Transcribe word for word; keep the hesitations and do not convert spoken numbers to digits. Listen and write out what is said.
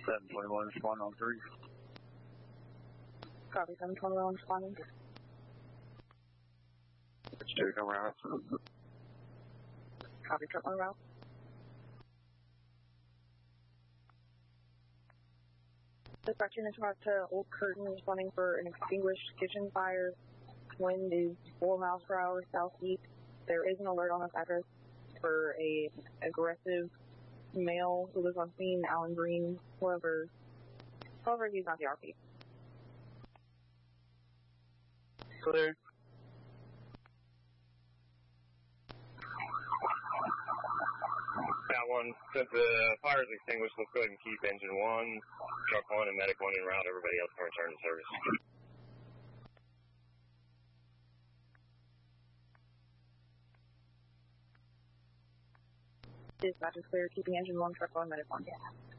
seven twenty-one, respond on three. Copy, seven twenty-one, responding. It's two, come around. Copy, truck on route. Dispatch units are to Old Curtain, responding for an extinguished kitchen fire. Wind is four miles per hour southeast. There is an alert on this address for a aggressive male who lives on scene, Alan Green, whoever, however he's not the R P. Clear. That one, since the fire is extinguished, let's go ahead and keep engine one, truck one, and medic one en route. Everybody else can return to service. Dispatch is clear, keeping engine one, truck one, medic one.